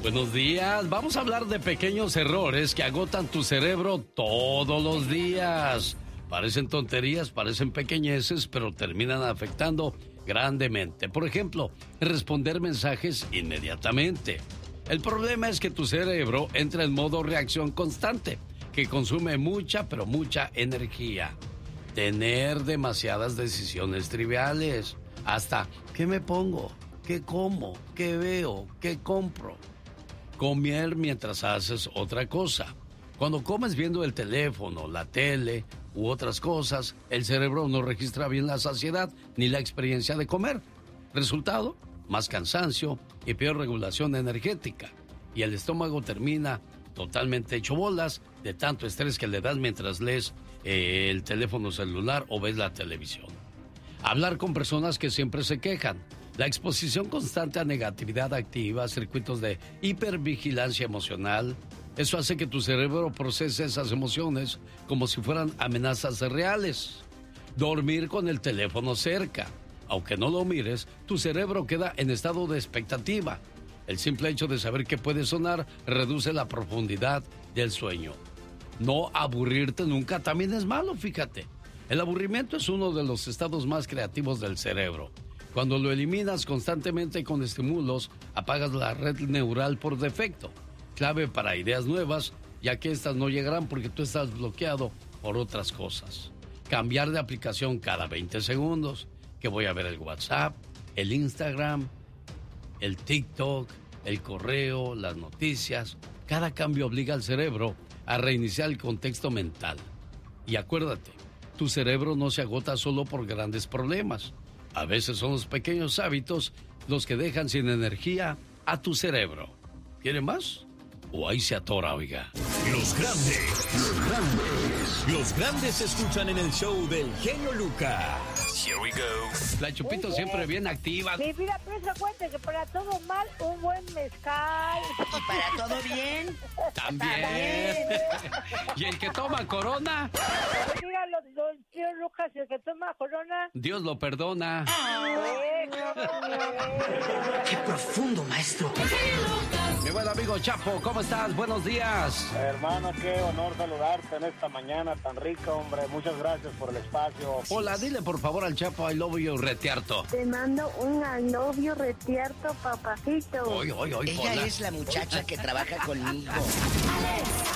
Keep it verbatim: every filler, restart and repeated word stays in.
Buenos días, vamos a hablar de pequeños errores que agotan tu cerebro todos los días. Parecen tonterías, parecen pequeñeces, pero terminan afectando grandemente. Por ejemplo, responder mensajes inmediatamente. El problema es que tu cerebro entra en modo reacción constante, que consume mucha, pero mucha energía. Tener demasiadas decisiones triviales. Hasta, ¿qué me pongo? ¿Qué como? ¿Qué veo? ¿Qué compro? Comer mientras haces otra cosa. Cuando comes viendo el teléfono, la tele u otras cosas, el cerebro no registra bien la saciedad ni la experiencia de comer. Resultado, más cansancio y peor regulación energética. Y el estómago termina totalmente hecho bolas de tanto estrés que le das mientras lees eh, el teléfono celular o ves la televisión. Hablar con personas que siempre se quejan. La exposición constante a negatividad activa, circuitos de hipervigilancia emocional. Eso hace que tu cerebro procese esas emociones como si fueran amenazas reales. Dormir con el teléfono cerca. Aunque no lo mires, tu cerebro queda en estado de expectativa. El simple hecho de saber que puede sonar reduce la profundidad del sueño. No aburrirte nunca también es malo, fíjate. El aburrimiento es uno de los estados más creativos del cerebro. Cuando lo eliminas constantemente con estímulos, apagas la red neural por defecto. Clave para ideas nuevas, ya que estas no llegarán porque tú estás bloqueado por otras cosas. Cambiar de aplicación cada veinte segundos, que voy a ver el WhatsApp, el Instagram, el TikTok, el correo, las noticias. Cada cambio obliga al cerebro a reiniciar el contexto mental. Y acuérdate, tu cerebro no se agota solo por grandes problemas. A veces son los pequeños hábitos los que dejan sin energía a tu cerebro. ¿Quieren más? O ahí se atora, oiga. Los grandes, los grandes, los grandes se escuchan en el show del genio Lucas. Here we go. La Chupito siempre bien activa. Mi vida, pero cuenta que para todo mal, un buen mezcal. ¿Y para todo bien? También. ¿Y el que toma Corona? Mira, los, los tíos Lucas, el que toma Corona. Dios lo perdona. ¡Qué profundo, maestro! Mi buen amigo Chapo, ¿cómo estás? Buenos días. Hermano, qué honor saludarte en esta mañana tan rica, hombre. Muchas gracias por el espacio. Hola, dile por favor al Chapo I love you retierto. Te mando un I love you retierto, papacito. Oy, oy, oy, Ella hola. es la muchacha que trabaja conmigo. Alex,